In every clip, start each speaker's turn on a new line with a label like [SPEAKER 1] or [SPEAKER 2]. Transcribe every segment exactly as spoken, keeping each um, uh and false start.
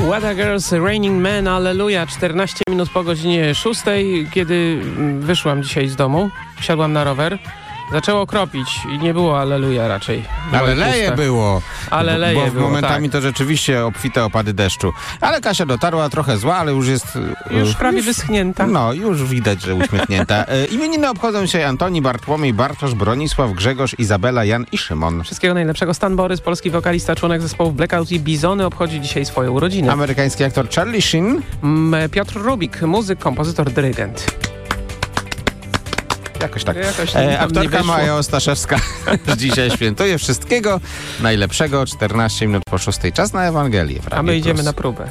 [SPEAKER 1] Weather Girls, Raining Man, Alleluja, czternaście minut po godzinie szóstej, kiedy wyszłam dzisiaj z domu, wsiadłam na rower, zaczęło kropić i nie było Alleluja raczej.
[SPEAKER 2] Ale leje było.
[SPEAKER 1] Ale leje
[SPEAKER 2] bo
[SPEAKER 1] było,
[SPEAKER 2] momentami
[SPEAKER 1] tak.
[SPEAKER 2] to rzeczywiście obfite opady deszczu. Ale Kasia dotarła trochę zła, ale już jest...
[SPEAKER 1] Już prawie wyschnięta.
[SPEAKER 2] No, już widać, że uśmiechnięta. E, imieniny obchodzą się Antoni, Bartłomiej, Bartosz, Bronisław, Grzegorz, Izabela, Jan i Szymon.
[SPEAKER 1] Wszystkiego najlepszego. Stan Borys, polski wokalista, członek zespołu Blackout i Bizony, obchodzi dzisiaj swoją urodzinę.
[SPEAKER 2] Amerykański aktor Charlie Sheen.
[SPEAKER 1] M- Piotr Rubik, muzyk, kompozytor, dyrygent.
[SPEAKER 2] Jakoś tak.
[SPEAKER 1] Jakoś
[SPEAKER 2] E, aktorka Maja Ostaszewska dzisiaj świętuje. Wszystkiego najlepszego. czternaście minut po szóstej. Czas na Ewangelię.
[SPEAKER 1] A my idziemy na próbę.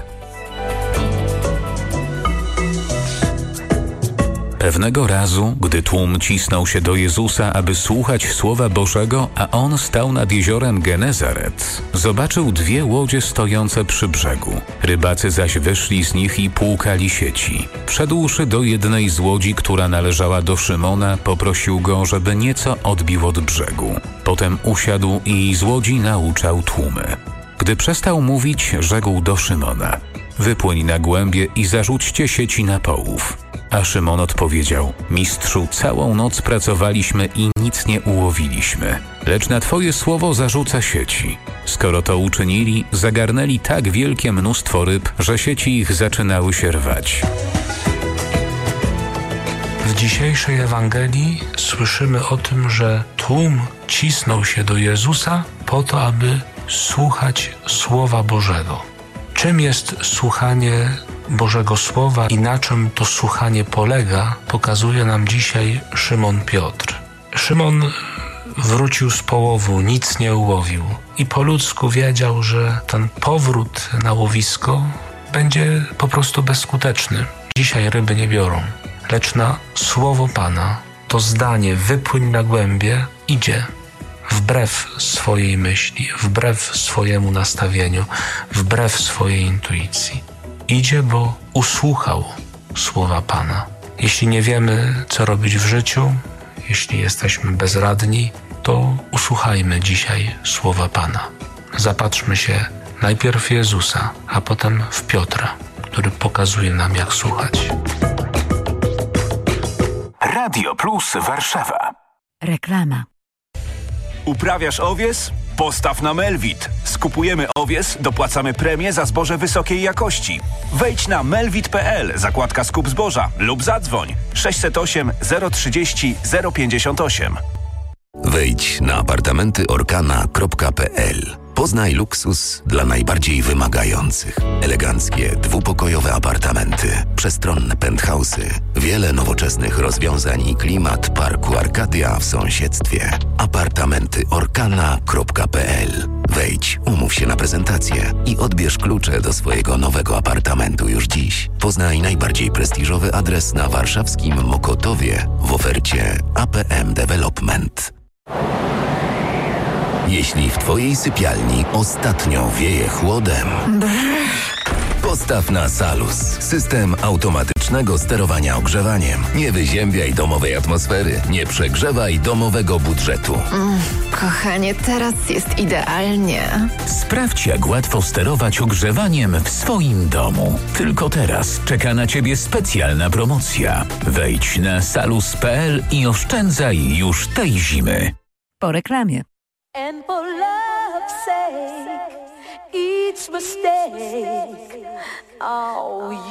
[SPEAKER 3] Pewnego razu, gdy tłum cisnął się do Jezusa, aby słuchać Słowa Bożego, a On stał nad jeziorem Genezaret, zobaczył dwie łodzie stojące przy brzegu. Rybacy zaś wyszli z nich i płukali sieci. Wszedłszy do jednej z łodzi, która należała do Szymona, poprosił go, żeby nieco odbił od brzegu. Potem usiadł i z łodzi nauczał tłumy. Gdy przestał mówić, rzekł do Szymona: wypłyń na głębie i zarzućcie sieci na połów. A Szymon odpowiedział: mistrzu, całą noc pracowaliśmy i nic nie ułowiliśmy, lecz na Twoje słowo zarzucę sieci. Skoro to uczynili, zagarnęli tak wielkie mnóstwo ryb, że sieci ich zaczynały się rwać.
[SPEAKER 4] W dzisiejszej Ewangelii słyszymy o tym, że tłum cisnął się do Jezusa po to, aby słuchać Słowa Bożego. Czym jest słuchanie Bożego Słowa i na czym to słuchanie polega, pokazuje nam dzisiaj Szymon Piotr. Szymon wrócił z połowu, nic nie ułowił i po ludzku wiedział, że ten powrót na łowisko będzie po prostu bezskuteczny. Dzisiaj ryby nie biorą, lecz na Słowo Pana to zdanie wypłyń na głębie idzie. Wbrew swojej myśli, wbrew swojemu nastawieniu, wbrew swojej intuicji. Idzie, bo usłuchał Słowa Pana. Jeśli nie wiemy, co robić w życiu, jeśli jesteśmy bezradni, to usłuchajmy dzisiaj Słowa Pana. Zapatrzmy się najpierw w Jezusa, a potem w Piotra, który pokazuje nam, jak słuchać.
[SPEAKER 5] Radio Plus Warszawa.
[SPEAKER 6] Reklama.
[SPEAKER 5] Uprawiasz owies? Postaw na Melwit. Skupujemy owies, dopłacamy premię za zboże wysokiej jakości. Wejdź na melwit kropka p l, zakładka skup zboża lub zadzwoń sześćset osiem zero trzydzieści zero pięćdziesiąt osiem.
[SPEAKER 7] Wejdź na apartamenty orkana kropka p l. Poznaj luksus dla najbardziej wymagających. Eleganckie, dwupokojowe apartamenty, przestronne penthouse'y, wiele nowoczesnych rozwiązań i klimat parku Arkadia w sąsiedztwie. apartamenty orkana kropka p l. Wejdź, umów się na prezentację i odbierz klucze do swojego nowego apartamentu już dziś. Poznaj najbardziej prestiżowy adres na warszawskim Mokotowie w ofercie A P M Development. Jeśli w Twojej sypialni ostatnio wieje chłodem, postaw na Salus. System automatycznego sterowania ogrzewaniem. Nie wyziębiaj domowej atmosfery. Nie przegrzewaj domowego budżetu.
[SPEAKER 6] Mm, kochanie, teraz jest idealnie.
[SPEAKER 3] Sprawdź, jak łatwo sterować ogrzewaniem w swoim domu. Tylko teraz czeka na Ciebie specjalna promocja. Wejdź na salus kropka p l i oszczędzaj już tej zimy.
[SPEAKER 6] Po reklamie.
[SPEAKER 8] And for love's sake, each mistake, oh,